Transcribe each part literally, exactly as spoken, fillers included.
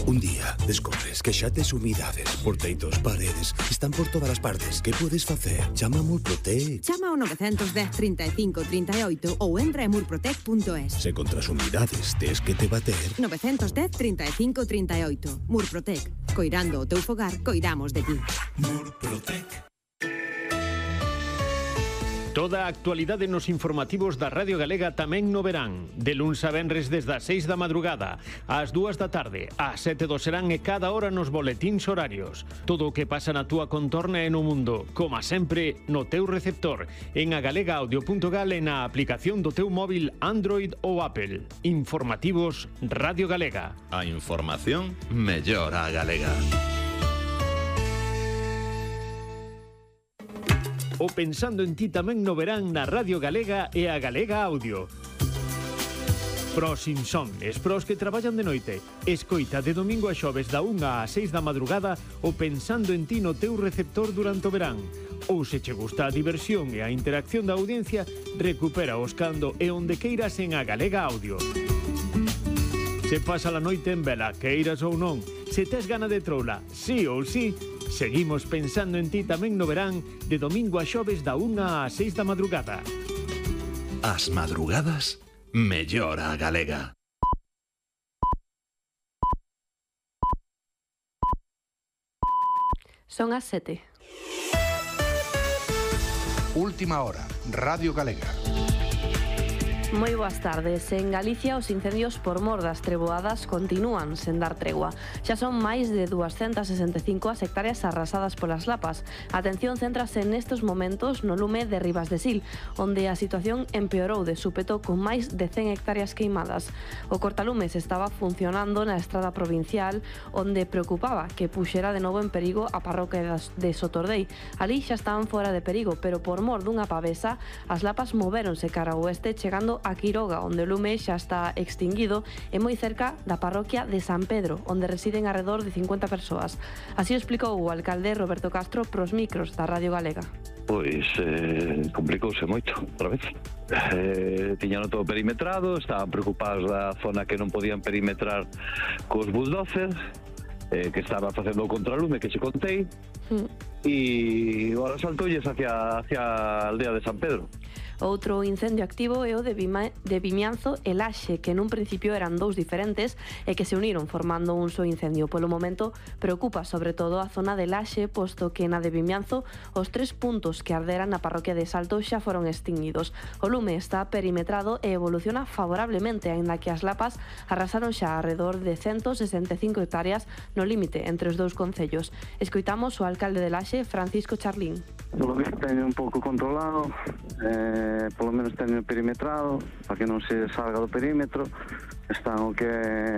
Un día descubres que xa tes humidades por teitos, paredes, están por todas as partes. Que podes facer? Chama a Murprotec. Chama ao nove un cero trinta e cinco trinta e oito ou entra en murprotec punto es. Se contra as humidades tes que te bater... nove un cero trinta e cinco trinta e oito. Murprotec. Coirando o teu fogar, coidamos de ti. Murprotec. Toda a actualidade nos informativos da Radio Galega tamén no verán. De luns a venres desde as seis da madrugada, ás dúas da tarde, ás sete do serán e cada hora nos boletíns horarios. Todo o que pasa na túa contorna e no mundo, como sempre, no teu receptor, en agalega audio punto gal e na aplicación do teu móvil Android ou Apple. Informativos Radio Galega. A información mellora a galega. O Pensando en ti tamén no verán na Radio Galega e a Galega Audio. Pros insomnes, pros que traballan de noite. Escoita de domingo a xoves da unha a seis da madrugada o Pensando en ti no teu receptor durante o verán. Ou se che gusta a diversión e a interacción da audiencia, recupera os cando e onde queiras en a Galega Audio. Se pasa a noite en vela, queiras ou non, se tes gana de troula, sí ou sí, seguimos Pensando en ti tamén no verán de domingo a xoves da unha a seis da madrugada. As madrugadas mellora a galega. Son as sete. Última hora, Radio Galega. Moi boas tardes. En Galicia os incendios por mor das treboadas continúan sen dar tregua. Xa son máis de duascentas sesenta e cinco as hectáreas arrasadas polas lapas. A atención céntrase nestes momentos no lume de Ribas de Sil, onde a situación empeorou de súpeto con máis de cen hectáreas queimadas. O cortalumes estaba funcionando na estrada provincial, onde preocupaba que puxera de novo en perigo a parroquia de Sotordei. Ali xa estaban fora de perigo, pero por mor dunha pavesa, as lapas movéronse cara ao oeste, chegando a Quiroga, onde o lume xa está extinguido, e moi cerca da parroquia de San Pedro, onde residen alrededor de cincuenta persoas. Así o explicou o alcalde Roberto Castro pros micros da Radio Galega. Pois eh, complicouse moito, outra vez. Eh, tiñano todo perimetrado, estaban preocupados da zona que non podían perimetrar cos bulldozers, eh, que estaba facendo o contralume que se contei, mm. e agora saltoulles hacia, hacia a aldea de San Pedro. Outro incendio activo é o de, Vima, de Vimianzo e Laxe, que nun principio eran dous diferentes e que se uniron formando un só incendio. Polo momento preocupa sobre todo a zona de Laxe, posto que na de Vimianzo os tres puntos que arderan na parroquia de Salto xa foron extinguidos. O lume está perimetrado e evoluciona favorablemente, aínda que as lapas arrasaron xa alrededor de ciento sesenta e cinco hectáreas no límite entre os dous concellos. Escoitamos o alcalde de Laxe, Francisco Charlín. Polo visto teño un pouco controlado, eh, polo menos teño perimetrado para que non se salga do perímetro. Están o que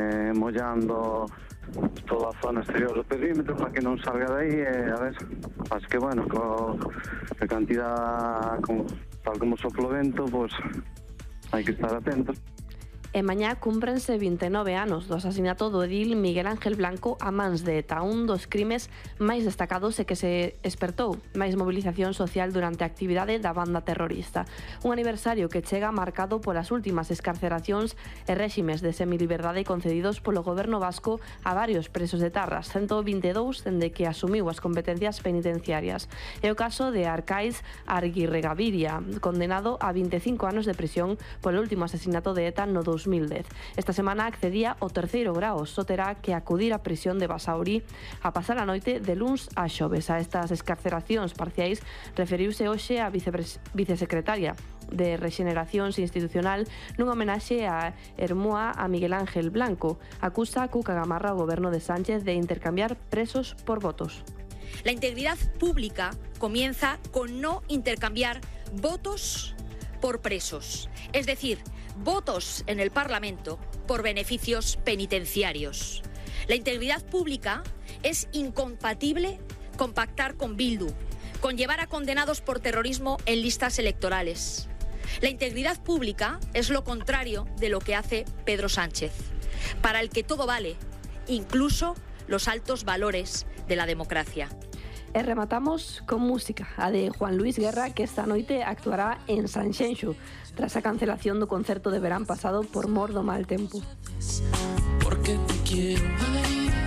mollando toda a zona exterior do perímetro para que non salga de aí, e a ver, así que bueno, co, a cantidad como, tal como sopla o vento, pois hai que estar atentos. E mañá cúmprense vinte e nove anos do asasinato do edil Miguel Ángel Blanco a mans de ETA, un dos crimes máis destacados e que se espertou máis movilización social durante a actividade da banda terrorista. Un aniversario que chega marcado polas últimas escarceracións e réximes de semiliberdade concedidos polo goberno vasco a varios presos de Tarras, ciento vinte e dous dende que asumiu as competencias penitenciarias. É o caso de Arcais Arguirregaviria, condenado a vinte e cinco anos de prisión polo último asesinato de ETA no dos mil dez. Esta semana accedía ao terceiro grao, só terá que acudir á prisión de Basauri a pasar a noite de luns a xoves. A estas escarceracións parciais referiuse hoxe a vicesecretaria de Rexeneracións Institucional nunha homenaxe a Ermúa a Miguel Ángel Blanco. Acusa a Cuca Gamarra ao goberno de Sánchez de intercambiar presos por votos. La integridad pública comienza con no intercambiar votos por presos, es decir, votos en el Parlamento por beneficios penitenciarios. La integridad pública es incompatible con pactar con Bildu, con llevar a condenados por terrorismo en listas electorales. La integridad pública es lo contrario de lo que hace Pedro Sánchez, para el que todo vale, incluso los altos valores de la democracia. E rematamos con música, a de Juan Luis Guerra, que esta noite actuará en Sanxenxo, tras a cancelación do concerto de verán pasado por mor do mal tempo. Porque te quiero, ay.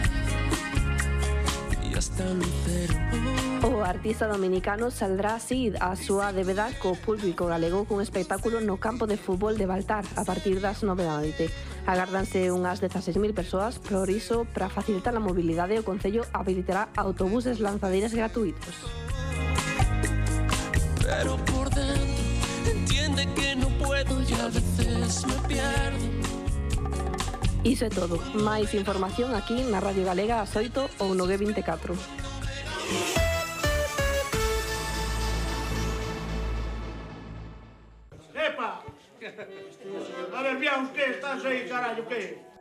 O artista dominicano saldrá así a súa débeda co público galego cun espectáculo no campo de fútbol de Baltar a partir das nove da noite. Agárdanse unhas dezaseis mil persoas, por iso, para facilitar a mobilidade, o Concello habilitará autobuses lanzadeiras gratuitos. Pero por dentro entiende que no puedo y a veces me pierdo. Iso é todo. Máis información aquí na Radio Galega ás oito ou no G veinticuatro. ¡Epa! A ver, bien, usted, estás aí, carallo, que?